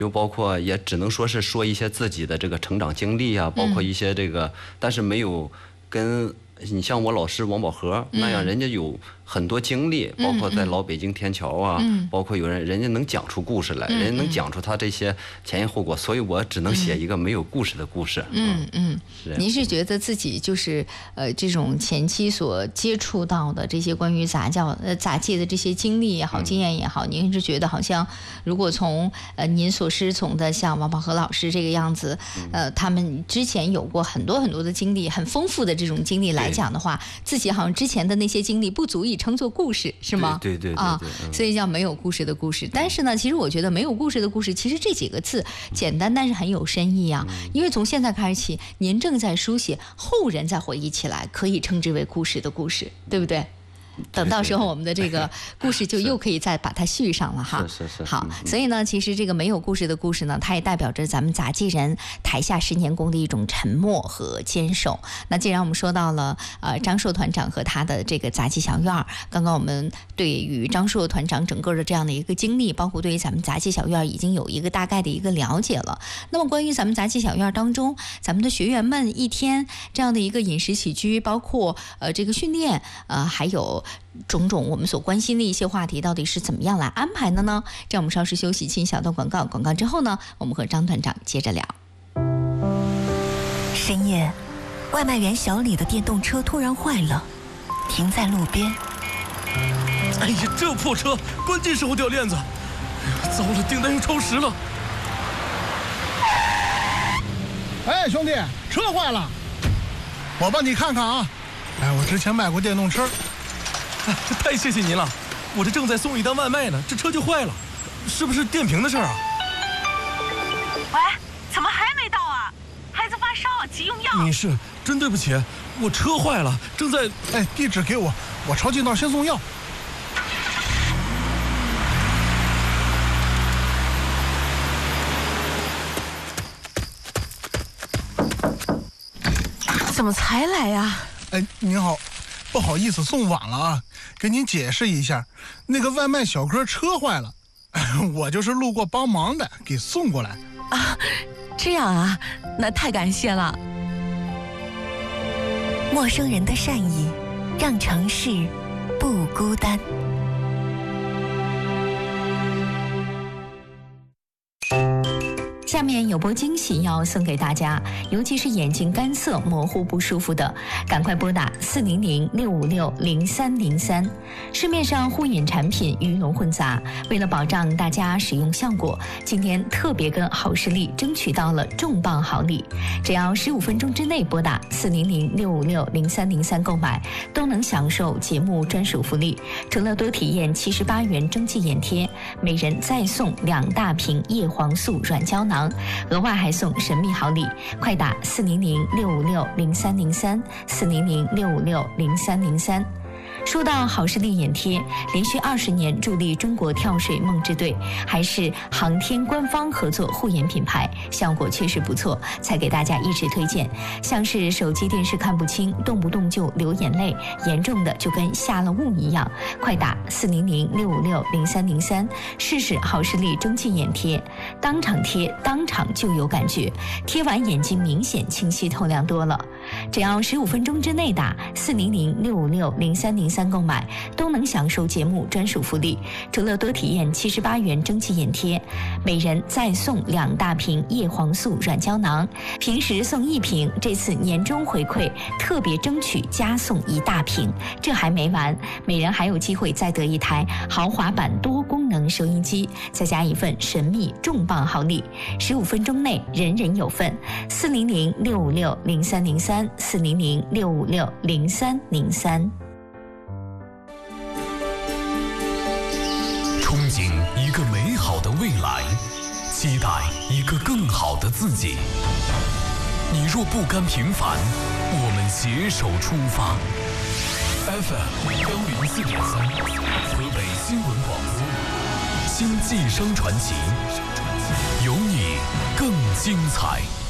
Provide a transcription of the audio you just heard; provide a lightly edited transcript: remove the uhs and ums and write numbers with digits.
又包括也只能说是说一些自己的这个成长经历啊，包括一些这个，但是没有跟你像我老师王宝和那样，人家有很多经历，包括在老北京天桥啊，包括有人家能讲出故事来，人家能讲出他这些前因后果，所以我只能写一个没有故事的故事。 您是觉得自己就是这种前期所接触到的这些关于杂技的这些经历也好，经验也好，您是觉得好像如果从您所师从的像王宝和老师这个样子，他们之前有过很多很多的经历，很丰富的这种经历来讲的话，自己好像之前的那些经历不足以称作故事，是吗？ 对啊，所以叫没有故事的故事。但是呢，其实我觉得没有故事的故事，其实这几个字简单，但是很有深意啊。因为从现在开始起，您正在书写，后人再回忆起来，可以称之为故事的故事，对不对？等到时候我们的这个故事就又可以再把它续上了哈。 是。 好，所以呢，其实这个没有故事的故事呢，它也代表着咱们杂技人台下10年功的一种沉默和坚守。那既然我们说到了张硕团长和他的这个杂技小院儿，刚刚我们对于张硕团长整个的这样的一个经历，包括对于咱们杂技小院已经有一个大概的一个了解了。那么关于咱们杂技小院当中，咱们的学员们一天这样的一个饮食起居，包括这个训练，还有种种我们所关心的一些话题，到底是怎么样来安排的呢？这样我们稍事休息，进小段广告。广告之后呢，我们和张团长接着聊。 深夜，外卖员小李的电动车突然坏了，停在路边。 哎呀，这破车，关键时候掉链子！哎呀，糟了，订单又超时了。 哎，兄弟，车坏了，我帮你看看啊。哎，我之前卖过电动车。 哎，太谢谢您了，我这正在送一单外卖呢，这车就坏了，是不是电瓶的事儿啊？ 喂，怎么还没到啊？孩子发烧，急用药。 你是真对不起，我车坏了，正在…… 哎，地址给我，我抄近道先送药。 怎么才来呀？ 哎，您好，不好意思送晚了啊，给您解释一下，那个外卖小哥车坏了，我就是路过帮忙的，给送过来。 啊，这样啊，那太感谢了。 陌生人的善意，让城市不孤单。 下面有波惊喜要送给大家，尤其是眼睛干涩、模糊不舒服的，赶快拨打400-656-0303。市面上护眼产品鱼龙混杂，为了保障大家使用效果，今天特别跟好视力争取到了重磅好礼，只要15分钟之内拨打400-656-0303购买，都能享受节目专属福利。除了多体验78元蒸汽眼贴，每人再送2大瓶叶黄素软胶囊。额外还送神秘好礼，快打400-656-0303，400-656-0303。说到好视力眼贴，连续20年助力中国跳水梦之队，还是航天官方合作护眼品牌，效果确实不错，才给大家一直推荐。像是手机电视看不清，动不动就流眼泪，严重的就跟下了雾一样，快打400-656-0303，试试好视力蒸汽眼贴，当场贴当场就有感觉，贴完眼睛明显清晰透亮多了。只要15分钟之内打400-656-0303购买，都能享受节目专属福利。除了多体验78元蒸汽眼贴，每人再送2大瓶叶黄素软胶囊，平时送1瓶，这次年终回馈特别争取加送1大瓶。这还没完，每人还有机会再得一台豪华版多功能收音机，再加一份神秘重磅好礼。15分钟内人人有份。400-656-0303，400-656-0303。 憧憬一个美好的未来，期待一个更好的自己。你若不甘平凡，我们携手出发。FM 104.3，河北新闻广播，星际声传奇，有你更精彩。